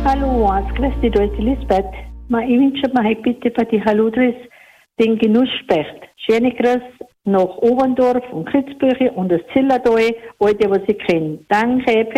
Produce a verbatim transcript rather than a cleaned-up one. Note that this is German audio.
Hallo, als grüß dich, da ist Elisabeth. Ma, ich wünsche mir heute bitte für die Haludris den Genussspecht. Schöne Grüße nach Oberndorf und Kitzbühel und das Zillertal, all die, was ich kenne. Danke.